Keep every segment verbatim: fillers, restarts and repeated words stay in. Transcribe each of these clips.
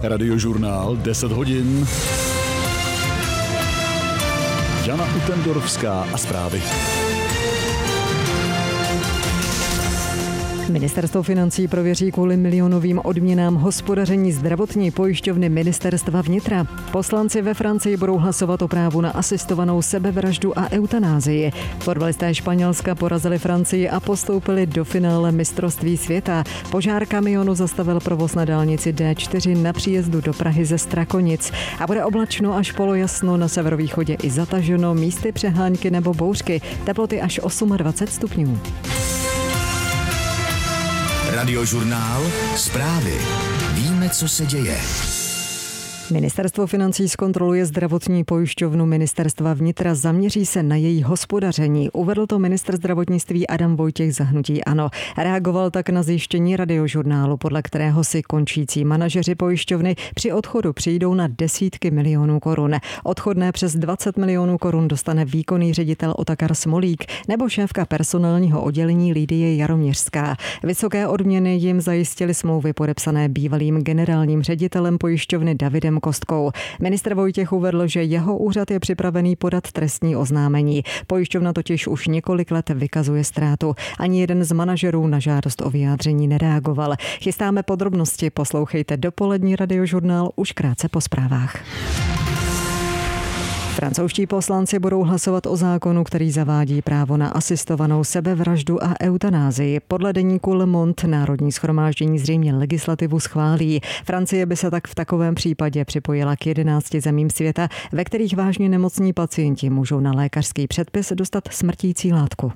Radiožurnál deset hodin. Jana Utendorovská a zprávy. Ministerstvo financí prověří kvůli milionovým odměnám hospodaření zdravotní pojišťovny Ministerstva vnitra. Poslanci ve Francii budou hlasovat o právu na asistovanou sebevraždu a eutanázii. Fotbalisté Španělska porazili Francii a postoupili do finále mistrovství světa. Požár kamionu zastavil provoz na dálnici D čtyři na příjezdu do Prahy ze Strakonic. A bude oblačno až polojasno, na severovýchodě i zataženo, místy přehánky nebo bouřky. Teploty až dvacet osm stupňů. Radiožurnál zprávy. Víme, co se děje. Ministerstvo financí zkontroluje zdravotní pojišťovnu Ministerstva vnitra, zaměří se na její hospodaření. Uvedl to ministr zdravotnictví Adam Vojtěch za hnutí ANO. Reagoval tak na zjištění Radiožurnálu, podle kterého si končící manažeři pojišťovny při odchodu přijdou na desítky milionů korun. Odchodné přes dvacet milionů korun dostane výkonný ředitel Otakar Smolík nebo šéfka personálního oddělení Lidie Jaroměřská. Vysoké odměny jim zajistily smlouvy podepsané bývalým generálním ředitelem pojišťovny Davidem Kostkou. Ministr Vojtěch uvedl, že jeho úřad je připravený podat trestní oznámení. Pojišťovna totiž už několik let vykazuje ztrátu. Ani jeden z manažerů na žádost o vyjádření nereagoval. Chystáme podrobnosti, poslouchejte dopolední Radiožurnál už krátce po zprávách. Francouzští poslanci budou hlasovat o zákonu, který zavádí právo na asistovanou sebevraždu a eutanázii. Podle deníku Le Monde Národní shromáždění zřejmě legislativu schválí. Francie by se tak v takovém případě připojila k jedenácti zemím světa, ve kterých vážně nemocní pacienti můžou na lékařský předpis dostat smrtící látku.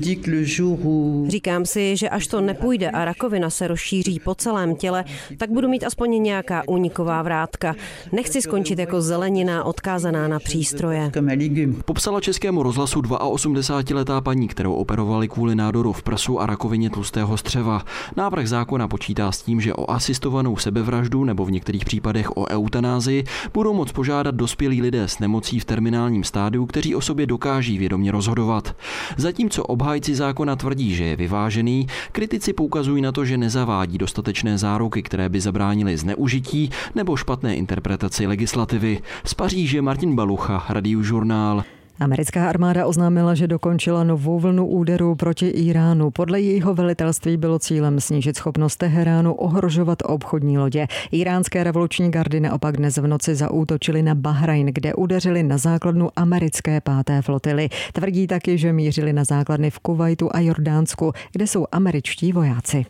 Říkám si, že až to nepůjde a rakovina se rozšíří po celém těle, tak budu mít aspoň nějaká úniková vrátka. Nechci skončit jako zelenina odkázaná na přístroje. Popsala Českému rozhlasu osmdesátiletá paní, kterou operovali kvůli nádoru v prsu a rakovině tlustého střeva. Návrh zákona počítá s tím, že o asistovanou sebevraždu nebo v některých případech o eutanázii budou moct požádat dospělí lidé s nemocí v terminálním stádiu, kteří o sobě dokáží vědomě rozhodovat. Zatímco obhájci zákona tvrdí, že je vyvážený, kritici poukazují na to, že nezavádí dostatečné záruky, které by zabránily zneužití nebo špatné interpretaci legislativy. Z Paříže Martin Balucha, Radiožurnál. Americká armáda oznámila, že dokončila novou vlnu úderů proti Íránu. Podle jejího velitelství bylo cílem snížit schopnost Teheránu ohrožovat obchodní lodě. Íránské revoluční gardy naopak dnes v noci zaútočili na Bahrajn, kde udeřili na základnu americké páté flotily. Tvrdí taky, že mířili na základny v Kuvajtu a Jordánsku, kde jsou američtí vojáci.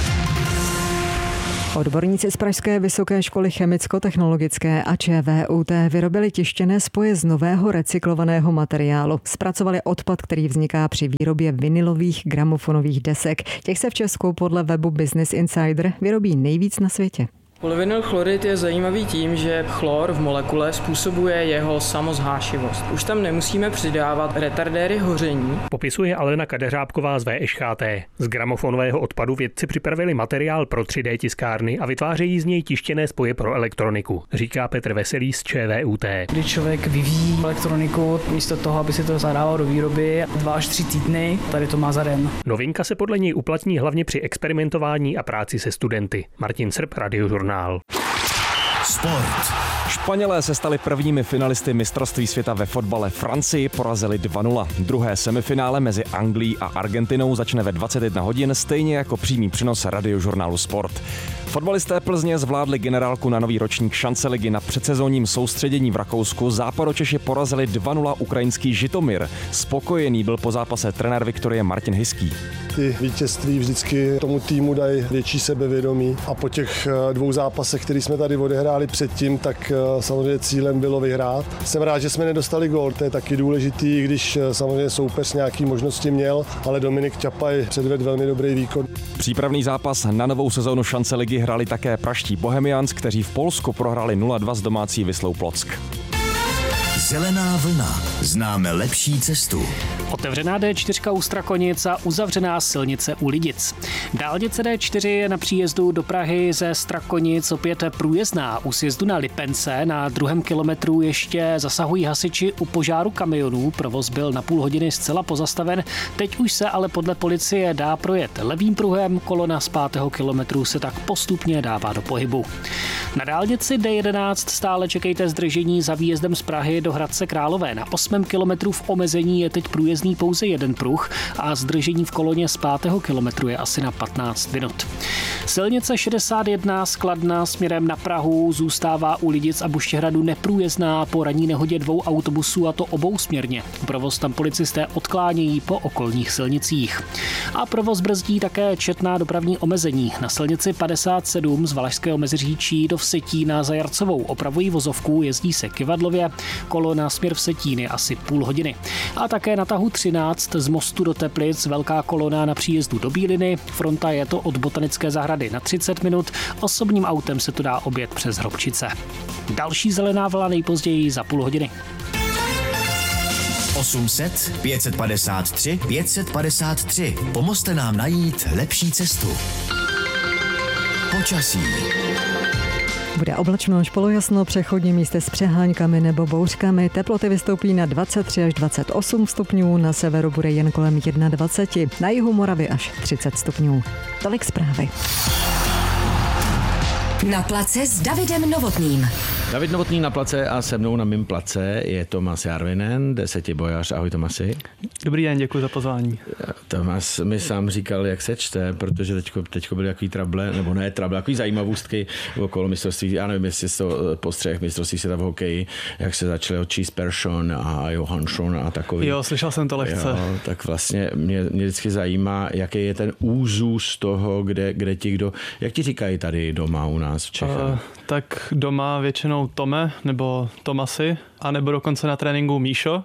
Odborníci z Pražské vysoké školy chemicko-technologické a ČVUT vyrobili tištěné spoje z nového recyklovaného materiálu. Zpracovali odpad, který vzniká při výrobě vinilových gramofonových desek. Těch se v Česku podle webu Business Insider vyrobí nejvíc na světě. Polyvinyl chlorid je zajímavý tím, že chlor v molekule způsobuje jeho samozhášivost. Už tam nemusíme přidávat retardéry hoření. Popisuje Alena Kadeřábková z V Š Ch T. Z gramofonového odpadu vědci připravili materiál pro tři dé tiskárny a vytvářejí z něj tištěné spoje pro elektroniku, říká Petr Veselý z ČVUT. Kdy člověk vyvíjí elektroniku, místo toho, aby si to zadával do výroby dva až tři týdny, tady to má za den. Novinka se podle něj uplatní hlavně při experimentování a práci se studenty. Martin Srb, Radiožurnál. Sport. Španělé se stali prvními finalisty mistrovství světa ve fotbale. Francii porazili dva nula. Druhé semifinále mezi Anglií a Argentinou začne ve dvacet jedna hodin, stejně jako přímý přenos Radiožurnálu Sport. Fotbalisté Plzně zvládli generálku na nový ročník šance ligy na předsezónním soustředění v Rakousku. Západočeši porazili dva nula ukrajinský Žitomir. Spokojený byl po zápase trenér Viktorie Martin Hyský. Ty vítězství vždycky tomu týmu dají větší sebevědomí a po těch dvou zápasech, které jsme tady odehráli předtím, tak samozřejmě cílem bylo vyhrát. Jsem rád, že jsme nedostali gól, to je taky důležitý, když samozřejmě soupeř nějaký možnosti měl, ale Dominik Čapaj předvedl velmi dobrý výkon. Přípravný zápas na novou sezónu šance ligy hrali také praští Bohemians, kteří v Polsku prohráli nula dva s domácí Vyslou Plock. Zelená vlna. Známe lepší cestu. Otevřená D čtyři u Strakonic a uzavřená silnice u Lidic. Dálnice D čtyři je na příjezdu do Prahy ze Strakonic opět průjezdná. U sjezdu na Lipence na druhém kilometru ještě zasahují hasiči u požáru kamionů. Provoz byl na půl hodiny zcela pozastaven. Teď už se ale podle policie dá projet levým pruhem. Kolona z pátého kilometru se tak postupně dává do pohybu. Na dálnici D jedenáct stále čekejte zdržení za výjezdem z Prahy do Hradce Králové. Na osmém kilometru v omezení je teď průjezdný pouze jeden pruh a zdržení v koloně z pátého kilometru je asi na patnáct minut. Silnice šedesát jedna z Kladna směrem na Prahu zůstává u Lidic a Buštěhradu neprůjezdná po ranní nehodě dvou autobusů, a to obousměrně. Provoz tam policisté odklánějí po okolních silnicích. A provoz brzdí také četná dopravní omezení. Na silnici padesát sedm z Valašského Meziříčí do Vsetína za Jarcovou opravují vozovku, jezdí se Kyvadlově, kolona směr Vsetín je asi půl hodiny. A také na tahu třináct z Mostu do Teplic velká kolona na příjezdu do Bíliny, fronta je to od Botanické zahrady na třicet minut, osobním autem se to dá objet přes Hrobčice. Další zelená vlna nejpozději za půl hodiny. osm set pět set padesát tři pět set padesát tři. Pomozte nám najít lepší cestu. Počasí. Bude oblačno až polojasno, přechodně místy s přeháňkami nebo bouřkami. Teploty vystoupí na dvacet tři až dvacet osm stupňů, na severu bude jen kolem dvacet jedna, na jihu Moravy až třicet stupňů. Tolik zprávy. Na place s Davidem Novotným. David Novotný na place a se mnou na mým place je Tomas Jarvinen, desetibojař. Ahoj Tomasi. Dobrý den, děkuji za pozvání. Tomas mi sám říkal, jak se čte, protože teďko, teďko byly takový trable, nebo ne trable, takový zajímavostky okolo mistrovství. Já nevím, jestli to postřeh mistrovství světa v hokeji, jak se začaly od Cheese Persson a Johansson a takový. Jo, slyšel jsem to lehce. Jo, tak vlastně mě, mě vždycky zajímá, jaký je ten úzus toho, kde, kde ti kdo, jak ti říkají tady doma u nás v Čechách? Uh, tak doma většinou Tome nebo Tomasi, a nebo dokonce na tréninku Míšo.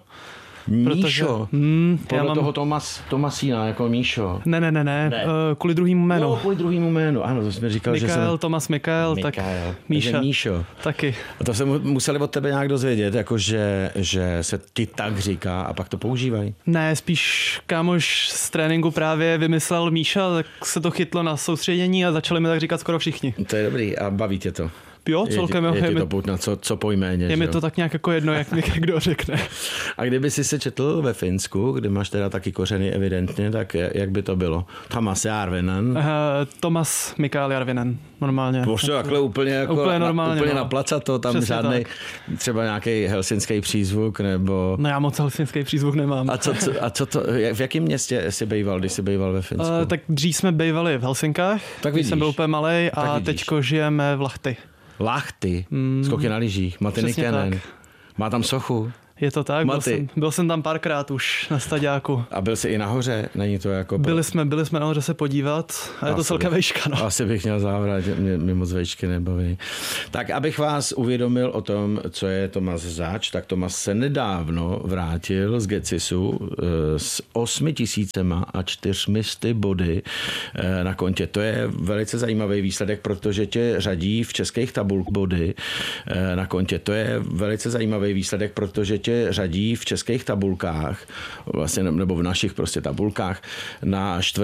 Míšo? Hmm, Podle mám... toho Tomas, Tomasína jako Míšo. Ne, ne, ne, ne. ne. Uh, kvůli druhému jménu. No, kvůli druhému jménu. Ano, to jsme říkal, Mikael, že jsem... Tomas Mikael, tak Míša. Míšo. Taky. A to se museli od tebe nějak dozvědět, jako že, že se ti tak říká a pak to používají? Ne, spíš kámoš z tréninku právě vymyslel Míša, tak se to chytlo na soustředění a začali mi tak říkat skoro všichni. To je dobrý. A baví tě to? Jo, celkem. Je, je, je mi, to pout na co, co po jméně. Je mi to tak nějak jako jedno, jak mi kdo řekne. A kdyby jsi se četl ve Finsku, kde máš teda taky kořeny evidentně, tak jak by to bylo? Tomas Jarvinen? Uh, Tomas Mikael Jarvinen, normálně. Prostě takhle úplně, jako úplně normálně. Na, úplně no. na placato, tam přesně žádnej tak. Třeba nějaký helsinský přízvuk nebo... No já moc helsinský přízvuk nemám. A co, co, a co to, v jakém městě jsi bejval, když jsi bejval ve Finsku? Uh, tak dřív jsme bejvali v Helsinkách, tak když jsem byl úplně malej, a teďko žijeme v Lahti. Lahti, mm. skoky na lyžích, Matynikainen. Má tam sochu. Je to tak, byl jsem, byl jsem tam párkrát už na staďáku. A byl jsi i nahoře? Není to jako... Byli jsme, byli jsme nahoře se podívat a je to celkem vejška. No. Asi bych měl závrát, mě, mě moc vejšky nebaví. Tak abych vás uvědomil o tom, co je Tomas zač, tak Tomas se nedávno vrátil z Gecisu s osmi tisícema a čtyřmisty body na kontě. To je velice zajímavý výsledek, protože tě řadí v českých tabulkách body na kontě. To je velice zajímavý výsledek, protože tě řadí v českých tabulkách, vlastně, nebo v našich prostě tabulkách na čtvrt